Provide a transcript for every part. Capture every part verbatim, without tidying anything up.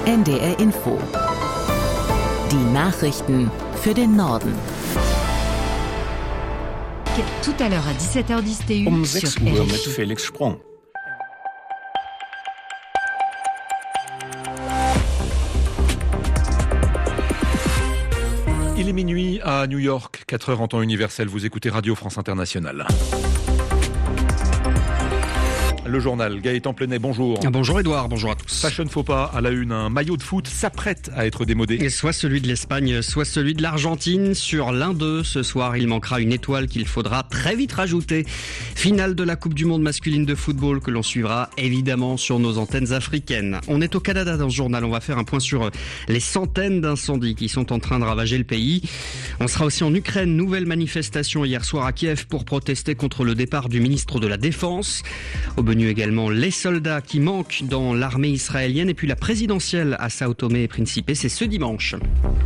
N D R Info. Die Nachrichten für den Norden. Tout à l'heure à dix-sept heures dix T U um sur sechs Uhr R F I. mit Felix Sprung. Il est minuit à New York, quatre heures en temps universel. Vous écoutez Radio France Internationale. Le journal, Gaëtan Plenet, bonjour. Bonjour Edouard, bonjour à tous. Fashion faux pas à la une, un maillot de foot s'apprête à être démodé. Et soit celui de l'Espagne, soit celui de l'Argentine. Sur l'un d'eux, ce soir, il manquera une étoile qu'il faudra très vite rajouter. Finale de la Coupe du Monde masculine de football que l'on suivra évidemment sur nos antennes africaines. On est au Canada dans ce journal, on va faire un point sur les centaines d'incendies qui sont en train de ravager le pays. On sera aussi en Ukraine, nouvelle manifestation hier soir à Kiev pour protester contre le départ du ministre de la Défense. Au menu également les soldats qui manquent dans l'armée israélienne et puis la présidentielle à Sao Tomé et Principe, c'est ce dimanche.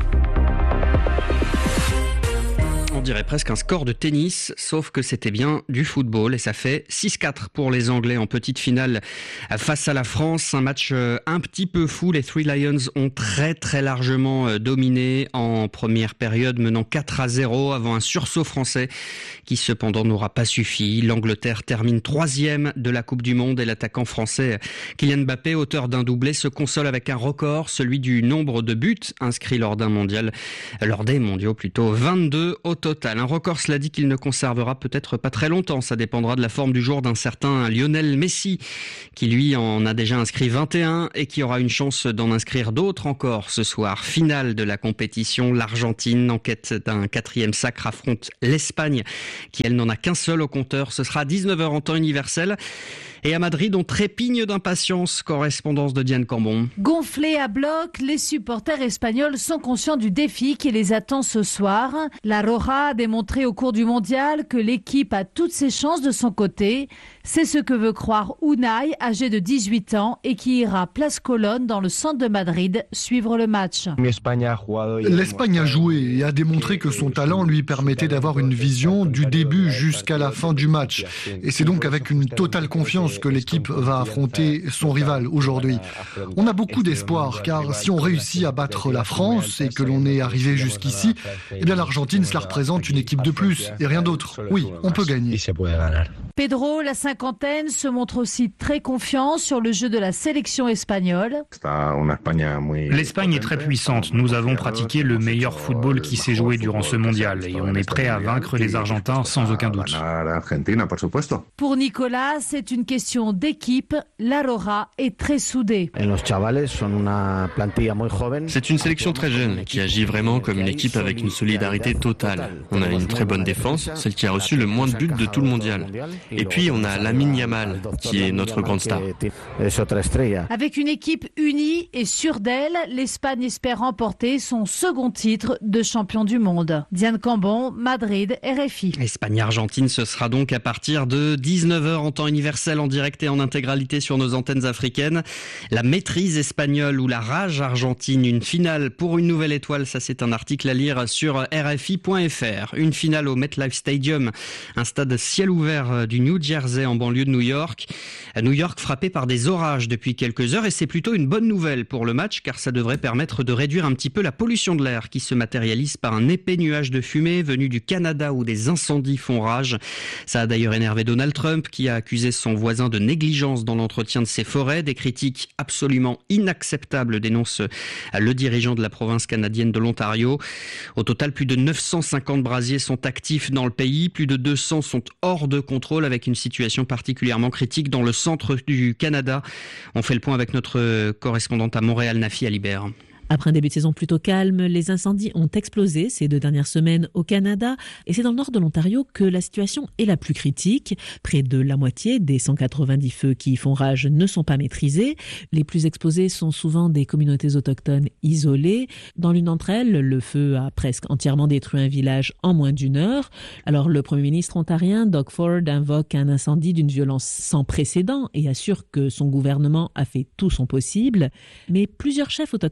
On dirait presque un score de tennis, sauf que c'était bien du football et ça fait six quatre pour les Anglais en petite finale face à la France. Un match un petit peu fou, les Three Lions ont très très largement dominé en première période, menant quatre à zéro avant un sursaut français qui cependant n'aura pas suffi. L'Angleterre termine troisième de la Coupe du Monde et l'attaquant français Kylian Mbappé, auteur d'un doublé, se console avec un record, celui du nombre de buts inscrits lors d'un mondial, lors des mondiaux plutôt, vingt-deux au total. Un record, cela dit qu'il ne conservera peut-être pas très longtemps. Ça dépendra de la forme du jour d'un certain Lionel Messi, qui lui en a déjà inscrit vingt et un et qui aura une chance d'en inscrire d'autres encore ce soir. Finale de la compétition, l'Argentine, en quête d'un quatrième sacre, affronte l'Espagne, qui elle n'en a qu'un seul au compteur. Ce sera à dix-neuf heures en temps universel. Et à Madrid, on trépigne d'impatience. Correspondance de Diane Cambon. Gonflés à bloc, les supporters espagnols sont conscients du défi qui les attend ce soir. La Roja a démontré au cours du mondial que l'équipe a toutes ses chances de son côté. C'est ce que veut croire Unai, âgé de dix-huit ans et qui ira place Colonne dans le centre de Madrid suivre le match. L'Espagne a joué et a démontré que son talent lui permettait d'avoir une vision du début jusqu'à la fin du match. Et c'est donc avec une totale confiance que l'équipe va affronter son rival aujourd'hui. On a beaucoup d'espoir car si on réussit à battre la France et que l'on est arrivé jusqu'ici, eh bien l'Argentine, cela représente une équipe de plus et rien d'autre. Oui, on peut gagner. Pedro, la cinquantaine, se montre aussi très confiant sur le jeu de la sélection espagnole. L'Espagne est très puissante. Nous avons pratiqué le meilleur football qui s'est joué durant ce mondial et on est prêt à vaincre les Argentins sans aucun doute. Pour Nicolas, c'est une question d'équipe. La Roja est très soudée. C'est une sélection très jeune qui agit vraiment comme une équipe avec une solidarité totale. On a une très bonne défense, celle qui a reçu le moins de buts de tout le mondial. Et puis on a Lamine Yamal qui est notre grande star. Avec une équipe unie et sûre d'elle, l'Espagne espère remporter son second titre de champion du monde. Diane Cambon, Madrid, R F I. Espagne-Argentine, ce sera donc à partir de dix-neuf heures en temps universel, en direct et en intégralité sur nos antennes africaines. La maîtrise espagnole ou la rage argentine, une finale pour une nouvelle étoile, ça c'est un article à lire sur R F I point F R. Une finale au MetLife Stadium, un stade ciel ouvert du New Jersey en banlieue de New York. New York frappé par des orages depuis quelques heures et c'est plutôt une bonne nouvelle pour le match car ça devrait permettre de réduire un petit peu la pollution de l'air qui se matérialise par un épais nuage de fumée venu du Canada où des incendies font rage. Ça a d'ailleurs énervé Donald Trump qui a accusé son voisin de négligence dans l'entretien de ses forêts. Des critiques absolument inacceptables dénonce le dirigeant de la province canadienne de l'Ontario. Au total, plus de neuf cent cinquante brasiers sont actifs dans le pays. Plus de deux cents sont hors de contrôle avec une situation particulièrement critique dans le centre du Canada. On fait le point avec notre correspondante à Montréal, Nafi Alibert. Après un début de saison plutôt calme, les incendies ont explosé ces deux dernières semaines au Canada et c'est dans le nord de l'Ontario que la situation est la plus critique. Près de la moitié des cent quatre-vingt-dix feux qui font rage ne sont pas maîtrisés. Les plus exposés sont souvent des communautés autochtones isolées. Dans l'une d'entre elles, le feu a presque entièrement détruit un village en moins d'une heure. Alors le premier ministre ontarien, Doug Ford, invoque un incendie d'une violence sans précédent et assure que son gouvernement a fait tout son possible. Mais plusieurs chefs autochtones accusent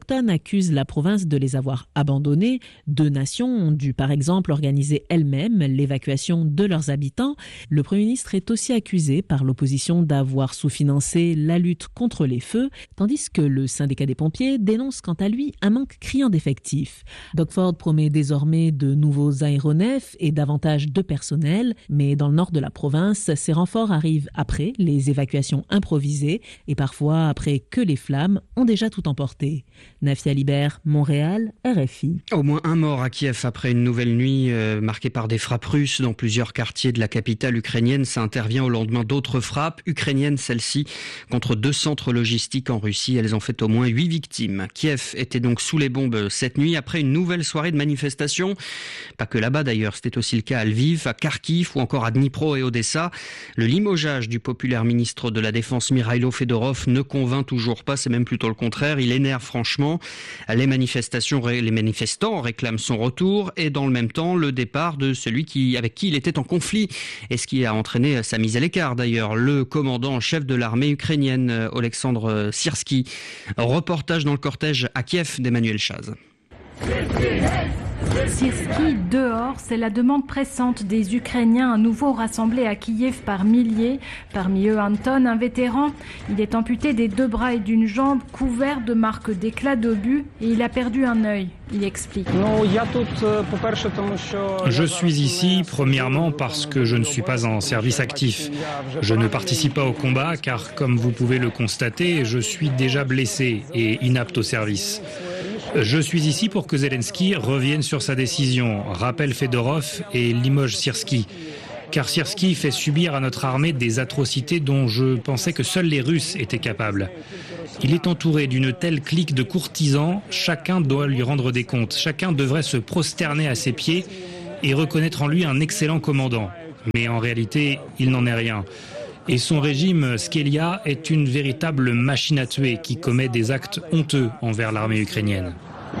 accuse la province de les avoir abandonnés. Deux nations ont dû par exemple organiser elles-mêmes l'évacuation de leurs habitants. Le Premier ministre est aussi accusé par l'opposition d'avoir sous-financé la lutte contre les feux, tandis que le syndicat des pompiers dénonce quant à lui un manque criant d'effectifs. Doug Ford promet désormais de nouveaux aéronefs et davantage de personnel, mais dans le nord de la province, ces renforts arrivent après les évacuations improvisées et parfois après que les flammes ont déjà tout emporté. Nafia Libert, Montréal, R F I. Au moins un mort à Kiev après une nouvelle nuit euh, marquée par des frappes russes dans plusieurs quartiers de la capitale ukrainienne. Ça intervient au lendemain d'autres frappes ukrainiennes, celles-ci, contre deux centres logistiques en Russie. Elles ont fait au moins huit victimes. Kiev était donc sous les bombes cette nuit après une nouvelle soirée de manifestation. Pas que là-bas d'ailleurs, c'était aussi le cas à Lviv, à Kharkiv ou encore à Dnipro et Odessa. Le limogeage du populaire ministre de la Défense Mikhailo Fedorov ne convainc toujours pas, c'est même plutôt le contraire. Il énerve franchement. Les manifestations, les manifestants réclament son retour et dans le même temps le départ de celui qui, avec qui il était en conflit et ce qui a entraîné sa mise à l'écart d'ailleurs, le commandant en chef de l'armée ukrainienne, Oleksandr Syrski. Reportage dans le cortège à Kiev d'Emmanuel Chaz. Syrski dehors, c'est la demande pressante des Ukrainiens à nouveau rassemblés à Kiev par milliers. Parmi eux, Anton, un vétéran. Il est amputé des deux bras et d'une jambe, couvert de marques d'éclats d'obus et il a perdu un œil. Il explique. Je suis ici, premièrement, parce que je ne suis pas en service actif. Je ne participe pas au combat car, comme vous pouvez le constater, je suis déjà blessé et inapte au service. Je suis ici pour que Zelensky revienne sur sa décision, rappelle Fedorov et limoge Syrski. Car Syrski fait subir à notre armée des atrocités dont je pensais que seuls les Russes étaient capables. Il est entouré d'une telle clique de courtisans, chacun doit lui rendre des comptes. Chacun devrait se prosterner à ses pieds et reconnaître en lui un excellent commandant. Mais en réalité, il n'en est rien. Et son régime, Skelia, est une véritable machine à tuer qui commet des actes honteux envers l'armée ukrainienne.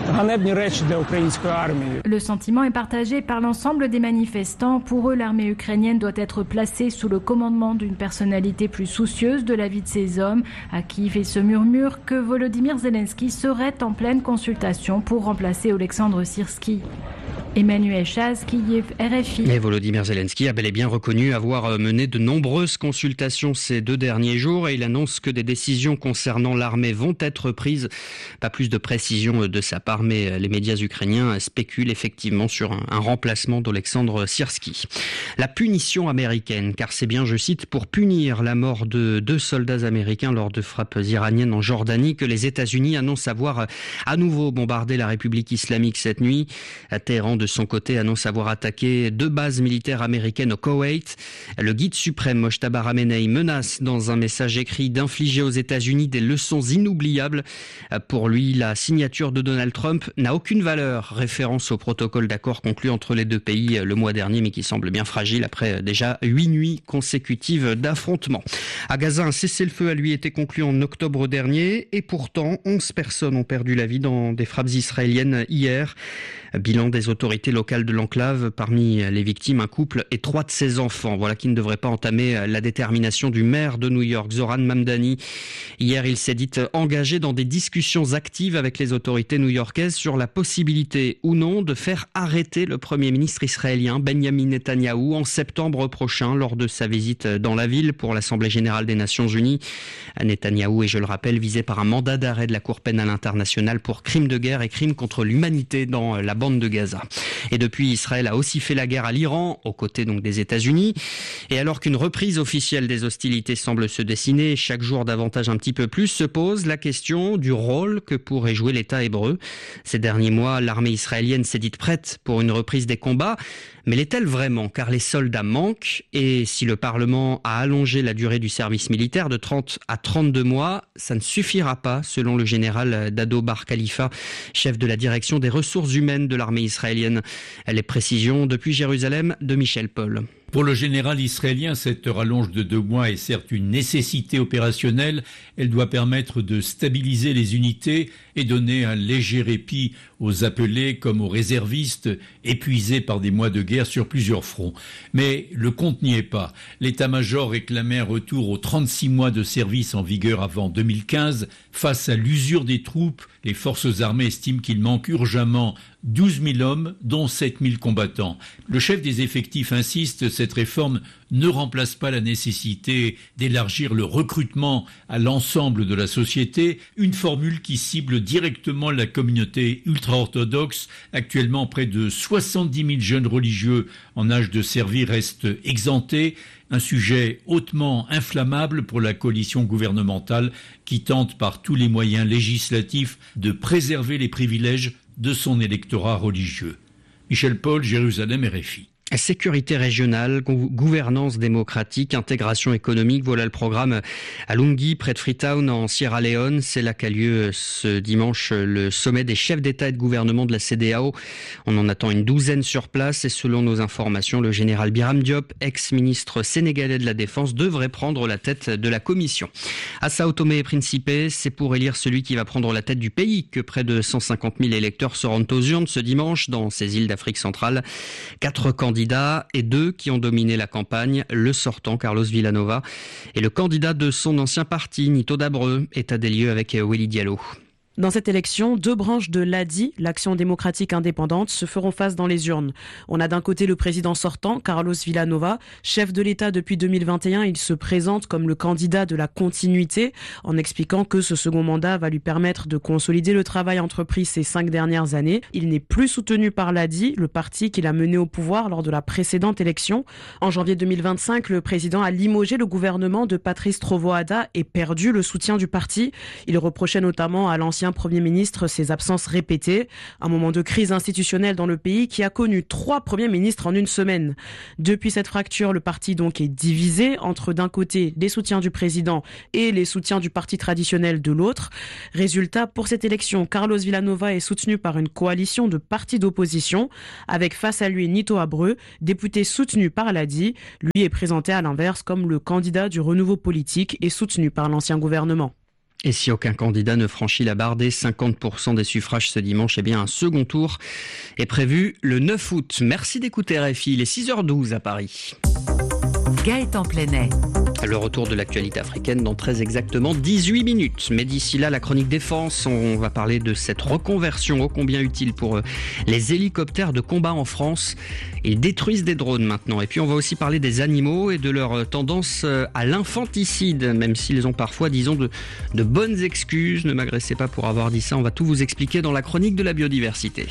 Le sentiment est partagé par l'ensemble des manifestants. Pour eux, l'armée ukrainienne doit être placée sous le commandement d'une personnalité plus soucieuse de la vie de ses hommes. À Kiev, il se murmure que Volodymyr Zelensky serait en pleine consultation pour remplacer Oleksandr Syrski. Emmanuel Chaz, Kiev, R F I. Et Volodymyr Zelensky a bel et bien reconnu avoir mené de nombreuses consultations ces deux derniers jours et il annonce que des décisions concernant l'armée vont être prises. Pas plus de précision de sa part, mais les médias ukrainiens spéculent effectivement sur un, un remplacement d'Oleksandr Syrski. La punition américaine, car c'est bien, je cite, pour punir la mort de deux soldats américains lors de frappes iraniennes en Jordanie que les États-Unis annoncent avoir à nouveau bombardé la République islamique cette nuit. À Téhéran, de son côté, annonce avoir attaqué deux bases militaires américaines au Koweït. Le guide suprême Mojtaba Khamenei menace dans un message écrit d'infliger aux États-Unis des leçons inoubliables. Pour lui, la signature de Donald Trump n'a aucune valeur. Référence au protocole d'accord conclu entre les deux pays le mois dernier, mais qui semble bien fragile après déjà huit nuits consécutives d'affrontements. À Gaza, un cessez-le-feu a lui été conclu en octobre dernier et pourtant onze personnes ont perdu la vie dans des frappes israéliennes hier. Bilan des autorités locales de l'enclave, parmi les victimes, un couple et trois de ses enfants. Voilà qui ne devrait pas entamer la détermination du maire de New York, Zoran Mamdani. Hier, il s'est dit engagé dans des discussions actives avec les autorités new-yorkaises sur la possibilité ou non de faire arrêter le Premier ministre israélien Benjamin Netanyahou en septembre prochain lors de sa visite dans la ville pour l'Assemblée générale des Nations unies. Netanyahou est, je le rappelle, visé par un mandat d'arrêt de la Cour pénale internationale pour crimes de guerre et crimes contre l'humanité dans la bande de Gaza. Et depuis, Israël a aussi fait la guerre à l'Iran, aux côtés donc des États-Unis. Et alors qu'une reprise officielle des hostilités semble se dessiner, chaque jour davantage un petit peu plus, se pose la question du rôle que pourrait jouer l'État hébreu. Ces derniers mois, l'armée israélienne s'est dite prête pour une reprise des combats. Mais l'est-elle vraiment? Car les soldats manquent et si le Parlement a allongé la durée du service militaire de trente à trente-deux mois, ça ne suffira pas, selon le général Dado Bar Khalifa, chef de la direction des ressources humaines de l'armée israélienne. Les précisions depuis Jérusalem de Michel Paul. Pour le général israélien, cette rallonge de deux mois est certes une nécessité opérationnelle. Elle doit permettre de stabiliser les unités et donner un léger répit aux appelés comme aux réservistes, épuisés par des mois de guerre sur plusieurs fronts. Mais le compte n'y est pas. L'état-major réclamait un retour aux trente-six mois de service en vigueur avant deux mille quinze. Face à l'usure des troupes, les forces armées estiment qu'il manque urgemment douze mille hommes, dont sept mille combattants. Le chef des effectifs insiste, cette réforme ne remplace pas la nécessité d'élargir le recrutement à l'ensemble de la société, une formule qui cible directement la communauté ultra-orthodoxe. Actuellement, près de soixante-dix mille jeunes religieux en âge de servir restent exemptés. Un sujet hautement inflammable pour la coalition gouvernementale qui tente par tous les moyens législatifs de préserver les privilèges de son électorat religieux. Michel Paul, Jérusalem, R F I. Sécurité régionale, gouvernance démocratique, intégration économique, voilà le programme à Lungi, près de Freetown, en Sierra Leone. C'est là qu'a lieu ce dimanche le sommet des chefs d'État et de gouvernement de la C E D E A O. On en attend une douzaine sur place et selon nos informations, le général Biram Diop, ex-ministre sénégalais de la Défense, devrait prendre la tête de la commission. À Sao Tomé et Principe, c'est pour élire celui qui va prendre la tête du pays que près de cent cinquante mille électeurs se rendent aux urnes ce dimanche dans ces îles d'Afrique centrale. Quatre candidats et deux qui ont dominé la campagne, le sortant Carlos Villanova et le candidat de son ancien parti, Nito Dabreu. État des lieux avec Willy Diallo. Dans cette élection, deux branches de l'A D I, l'Action démocratique indépendante, se feront face dans les urnes. On a d'un côté le président sortant, Carlos Villanova. Chef de l'État depuis deux mille vingt et un, il se présente comme le candidat de la continuité, en expliquant que ce second mandat va lui permettre de consolider le travail entrepris ces cinq dernières années. Il n'est plus soutenu par l'A D I, le parti qu'il a mené au pouvoir lors de la précédente élection. En janvier deux mille vingt-cinq, le président a limogé le gouvernement de Patrice Trovoada et perdu le soutien du parti. Il reprochait notamment à l'ancien Premier ministre ses absences répétées, un moment de crise institutionnelle dans le pays qui a connu trois premiers ministres en une semaine. Depuis cette fracture, le parti donc est divisé entre d'un côté les soutiens du président et les soutiens du parti traditionnel de l'autre. Résultat, pour cette élection, Carlos Villanova est soutenu par une coalition de partis d'opposition, avec face à lui Nito Dabreu, député soutenu par l'A D I. Lui est présenté à l'inverse comme le candidat du renouveau politique et soutenu par l'ancien gouvernement. Et si aucun candidat ne franchit la barre des cinquante pour cent des suffrages ce dimanche, eh bien un second tour est prévu le neuf août. Merci d'écouter R F I, il est six heures douze à Paris. Gaëtan Plenet. Le retour de l'actualité africaine dans très exactement dix-huit minutes. Mais d'ici là, la chronique défense, on va parler de cette reconversion ô combien utile pour les hélicoptères de combat en France. Ils détruisent des drones maintenant. Et puis on va aussi parler des animaux et de leur tendance à l'infanticide, même s'ils ont parfois, disons, de, de bonnes excuses. Ne m'agressez pas pour avoir dit ça, on va tout vous expliquer dans la chronique de la biodiversité.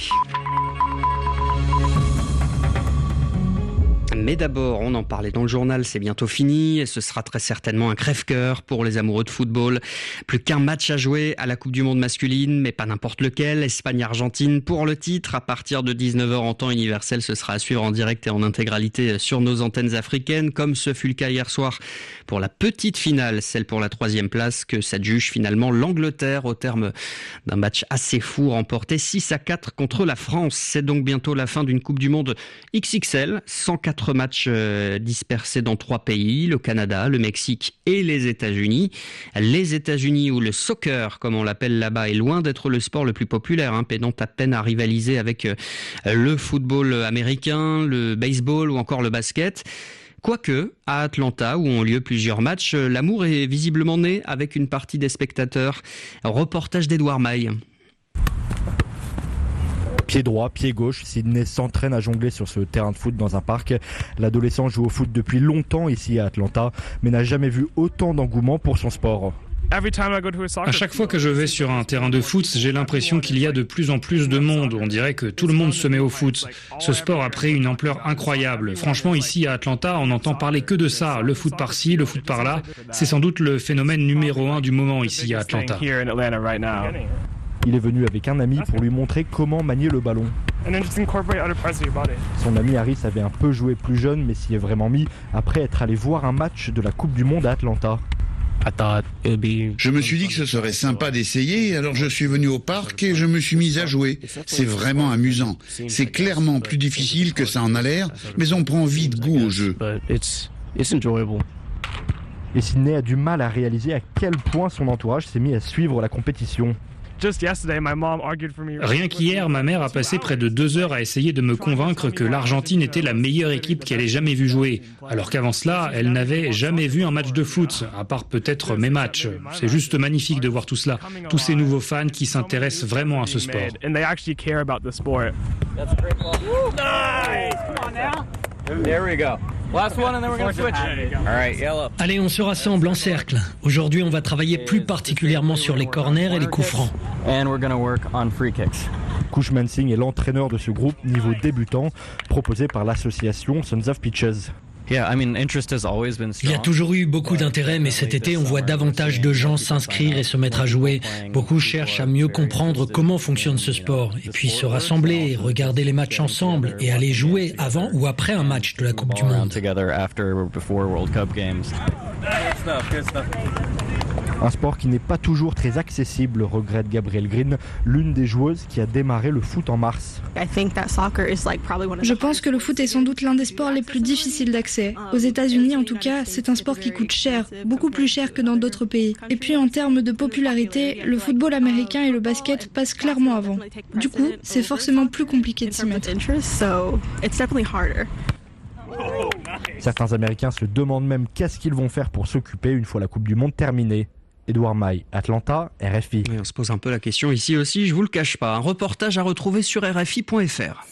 Mais d'abord, on en parlait dans le journal, c'est bientôt fini et ce sera très certainement un crève-cœur pour les amoureux de football. Plus qu'un match à jouer à la Coupe du Monde masculine, mais pas n'importe lequel. Espagne-Argentine pour le titre à partir de dix-neuf heures en temps universel. Ce sera à suivre en direct et en intégralité sur nos antennes africaines, comme ce fut le cas hier soir pour la petite finale, celle pour la troisième place, que s'adjuge finalement l'Angleterre au terme d'un match assez fou remporté six à quatre contre la France. C'est donc bientôt la fin d'une Coupe du Monde X X L, cent quatre matchs dispersés dans trois pays, le Canada, le Mexique et les États-Unis. Les États-Unis où le soccer, comme on l'appelle là-bas, est loin d'être le sport le plus populaire, hein, peinant à peine à rivaliser avec le football américain, le baseball ou encore le basket. Quoique, à Atlanta, où ont lieu plusieurs matchs, l'amour est visiblement né avec une partie des spectateurs. Reportage d'Edouard Maille. Pied droit, pied gauche, Sydney s'entraîne à jongler sur ce terrain de foot dans un parc. L'adolescent joue au foot depuis longtemps ici à Atlanta, mais n'a jamais vu autant d'engouement pour son sport. À chaque fois que je vais sur un terrain de foot, j'ai l'impression qu'il y a de plus en plus de monde. On dirait que tout le monde se met au foot. Ce sport a pris une ampleur incroyable. Franchement, ici à Atlanta, on n'entend parler que de ça. Le foot par-ci, le foot par-là. C'est sans doute le phénomène numéro un du moment ici à Atlanta. Il est venu avec un ami pour lui montrer comment manier le ballon. Son ami Harris avait un peu joué plus jeune, mais s'y est vraiment mis après être allé voir un match de la Coupe du Monde à Atlanta. Je me suis dit que ce serait sympa d'essayer, alors je suis venu au parc et je me suis mis à jouer. C'est vraiment amusant. C'est clairement plus difficile que ça en a l'air, mais on prend vite goût au jeu. Et Sydney a du mal à réaliser à quel point son entourage s'est mis à suivre la compétition. Rien qu'hier, ma mère a passé près de deux heures à essayer de me convaincre que l'Argentine était la meilleure équipe qu'elle ait jamais vue jouer. Alors qu'avant cela, elle n'avait jamais vu un match de foot, à part peut-être mes matchs. C'est juste magnifique de voir tout cela. Tous ces nouveaux fans qui s'intéressent vraiment à ce sport. Allez, on se rassemble en cercle. Aujourd'hui, on va travailler plus particulièrement sur les corners et les coups francs. Kouchmansingh est l'entraîneur de ce groupe niveau débutant proposé par l'association Sons of Pitches. Il y a toujours eu beaucoup d'intérêt, mais cet été, on voit davantage de gens s'inscrire et se mettre à jouer. Beaucoup cherchent à mieux comprendre comment fonctionne ce sport, et puis se rassembler, regarder les matchs ensemble, et aller jouer avant ou après un match de la Coupe du Monde. Un sport qui n'est pas toujours très accessible, regrette Gabrielle Green, l'une des joueuses qui a démarré le foot en mars. Je pense que le foot est sans doute l'un des sports les plus difficiles d'accès. Aux États-Unis, en tout cas, c'est un sport qui coûte cher, beaucoup plus cher que dans d'autres pays. Et puis en termes de popularité, le football américain et le basket passent clairement avant. Du coup, c'est forcément plus compliqué de s'y mettre. Certains Américains se demandent même qu'est-ce qu'ils vont faire pour s'occuper une fois la Coupe du Monde terminée. Édouard Maille, Atlanta, R F I. Et on se pose un peu la question ici aussi, je vous le cache pas. Un reportage à retrouver sur R F I point F R.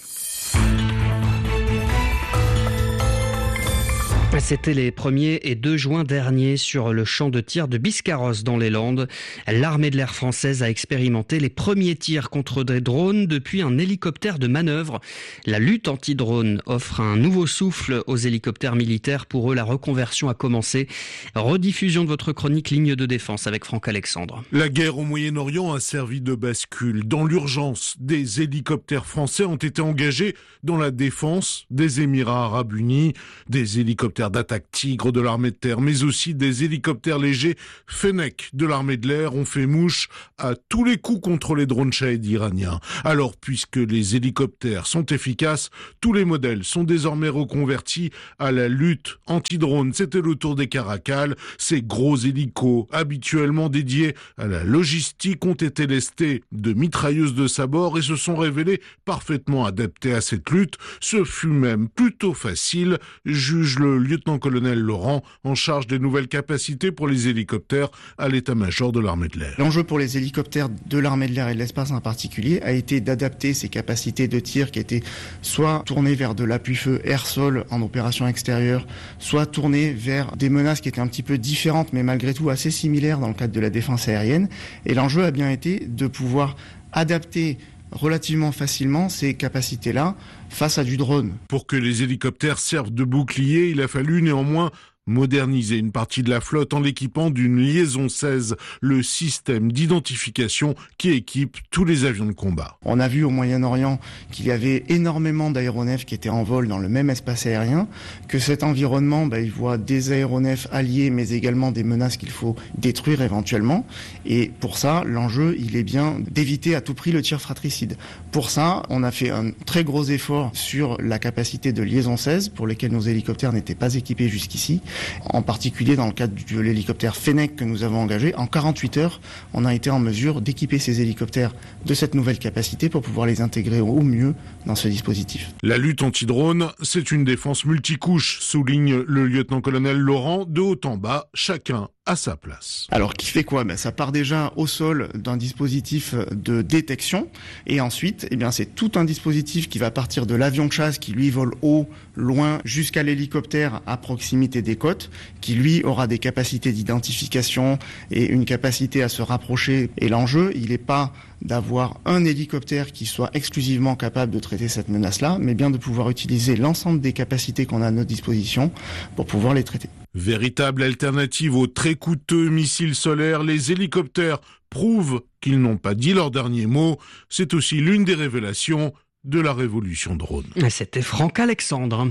C'était les premiers et deux juin dernier sur le champ de tir de Biscarrosse dans les Landes. L'armée de l'air française a expérimenté les premiers tirs contre des drones depuis un hélicoptère de manœuvre. La lutte anti-drone offre un nouveau souffle aux hélicoptères militaires. Pour eux, la reconversion a commencé. Rediffusion de votre chronique Ligne de défense avec Franck Alexandre. La guerre au Moyen-Orient a servi de bascule. Dans l'urgence, des hélicoptères français ont été engagés dans la défense des Émirats arabes unis, des hélicoptères d'attaque Tigre de l'armée de terre, mais aussi des hélicoptères légers Fennec de l'armée de l'air ont fait mouche à tous les coups contre les drones Shahed iraniens. Alors, puisque les hélicoptères sont efficaces, tous les modèles sont désormais reconvertis à la lutte anti-drone. C'était le tour des Caracal. Ces gros hélicos, habituellement dédiés à la logistique, ont été lestés de mitrailleuses de sabord et se sont révélés parfaitement adaptés à cette lutte. Ce fut même plutôt facile, juge le lieutenant-colonel Laurent, en charge des nouvelles capacités pour les hélicoptères à l'état-major de l'armée de l'air. L'enjeu pour les hélicoptères de l'armée de l'air et de l'espace en particulier a été d'adapter ces capacités de tir qui étaient soit tournées vers de l'appui-feu air-sol en opération extérieure, soit tournées vers des menaces qui étaient un petit peu différentes mais malgré tout assez similaires dans le cadre de la défense aérienne. Et l'enjeu a bien été de pouvoir adapter relativement facilement ces capacités-là face à du drone. Pour que les hélicoptères servent de bouclier, il a fallu néanmoins moderniser une partie de la flotte en l'équipant d'une liaison seize, le système d'identification qui équipe tous les avions de combat. On a vu au Moyen-Orient qu'il y avait énormément d'aéronefs qui étaient en vol dans le même espace aérien, que cet environnement, bah, il voit des aéronefs alliés, mais également des menaces qu'il faut détruire éventuellement. Et pour ça, l'enjeu, il est bien d'éviter à tout prix le tir fratricide. Pour ça, on a fait un très gros effort sur la capacité de liaison seize, pour lesquelles nos hélicoptères n'étaient pas équipés jusqu'ici. En particulier dans le cadre de l'hélicoptère Fennec que nous avons engagé, en quarante-huit heures, on a été en mesure d'équiper ces hélicoptères de cette nouvelle capacité pour pouvoir les intégrer au mieux dans ce dispositif. La lutte anti-drone, c'est une défense multicouche, souligne le lieutenant-colonel Laurent, de haut en bas, chacun à sa place. Alors, qui fait quoi ? Ben, ça part déjà au sol d'un dispositif de détection, et ensuite, eh bien, c'est tout un dispositif qui va partir de l'avion de chasse qui lui vole haut, loin, jusqu'à l'hélicoptère à proximité des côtes, qui lui aura des capacités d'identification et une capacité à se rapprocher. Et l'enjeu, il n'est pas d'avoir un hélicoptère qui soit exclusivement capable de traiter cette menace-là, mais bien de pouvoir utiliser l'ensemble des capacités qu'on a à notre disposition pour pouvoir les traiter. Véritable alternative aux très coûteux missiles solaires, les hélicoptères prouvent qu'ils n'ont pas dit leur dernier mot. C'est aussi l'une des révélations de la révolution drone. C'était Franck Alexandre.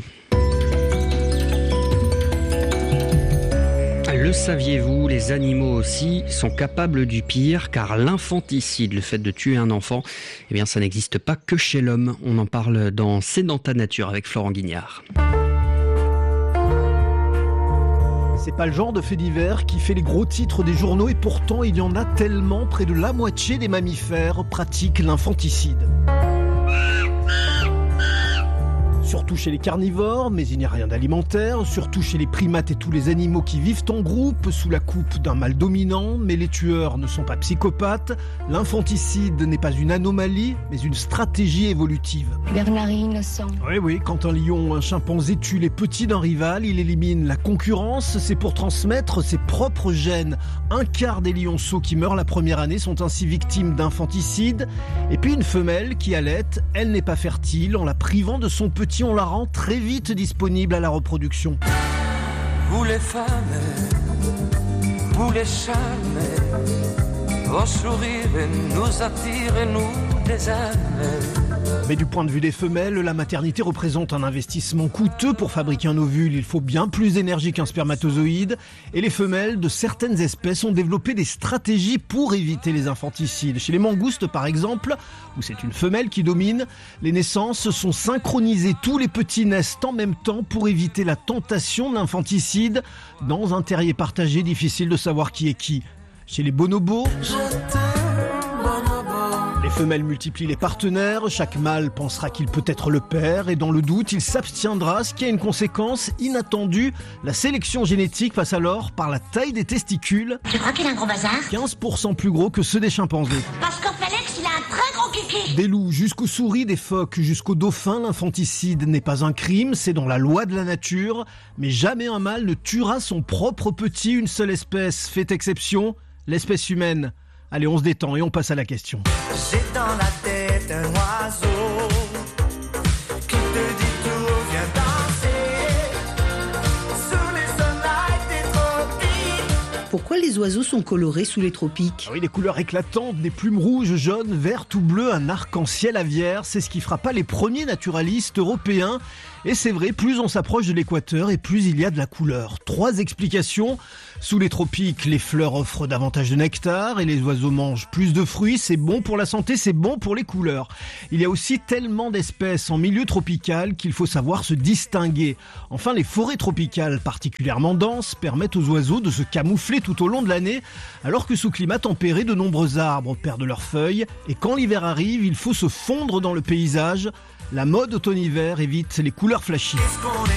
Le saviez-vous, les animaux aussi sont capables du pire, car l'infanticide, le fait de tuer un enfant, eh bien ça n'existe pas que chez l'homme. On en parle dans C'est dans ta nature avec Florent Guignard. C'est pas le genre de fait divers qui fait les gros titres des journaux et pourtant il y en a tellement, près de la moitié des mammifères pratiquent l'infanticide. Surtout chez les carnivores, mais il n'y a rien d'alimentaire, surtout chez les primates et tous les animaux qui vivent en groupe, sous la coupe d'un mâle dominant, mais les tueurs ne sont pas psychopathes. L'infanticide n'est pas une anomalie, mais une stratégie évolutive. Bernardine le sang. Oui, oui, quand un lion ou un chimpanzé tue les petits d'un rival, il élimine la concurrence, c'est pour transmettre ses propres gènes. Un quart des lionceaux qui meurent la première année sont ainsi victimes d'infanticide. Et puis une femelle qui allaite, elle n'est pas fertile, en la privant de son petit, on la rend très vite disponible à la reproduction. Vous les femmes, vous les charmes, vos sourires nous attirent et nous désarment. Mais du point de vue des femelles, la maternité représente un investissement coûteux. Pour fabriquer un ovule, il faut bien plus d'énergie qu'un spermatozoïde. Et les femelles de certaines espèces ont développé des stratégies pour éviter les infanticides. Chez les mangoustes, par exemple, où c'est une femelle qui domine, les naissances sont synchronisées. Tous les petits naissent en même temps pour éviter la tentation de l'infanticide. Dans un terrier partagé, difficile de savoir qui est qui. Chez les bonobos, les femelles multiplient les partenaires, chaque mâle pensera qu'il peut être le père et dans le doute, il s'abstiendra, ce qui a une conséquence inattendue. La sélection génétique passe alors par la taille des testicules. Tu crois qu'il a un gros bazar ? quinze pour cent plus gros que ceux des chimpanzés. Parce qu'en Félix, il a un très gros kiki. Des loups jusqu'aux souris, des phoques jusqu'aux dauphins, l'infanticide n'est pas un crime, c'est dans la loi de la nature. Mais jamais un mâle ne tuera son propre petit, une seule espèce fait exception, l'espèce humaine. Allez, on se détend et on passe à la question. J'ai dans la tête un oiseau qui te dit tout, viens danser sous les soleils des tropiques. Pourquoi les oiseaux sont colorés sous les tropiques ? Ah oui, les couleurs éclatantes, des plumes rouges, jaunes, vertes ou bleues, un arc-en-ciel aviaire, c'est ce qui frappa les premiers naturalistes européens. Et c'est vrai, plus on s'approche de l'équateur et plus il y a de la couleur. Trois explications. Sous les tropiques, les fleurs offrent davantage de nectar et les oiseaux mangent plus de fruits. C'est bon pour la santé, c'est bon pour les couleurs. Il y a aussi tellement d'espèces en milieu tropical qu'il faut savoir se distinguer. Enfin, les forêts tropicales particulièrement denses permettent aux oiseaux de se camoufler tout au long de l'année, alors que sous climat tempéré, de nombreux arbres perdent leurs feuilles. Et quand l'hiver arrive, il faut se fondre dans le paysage. La mode automne-hiver évite les couleurs flashy.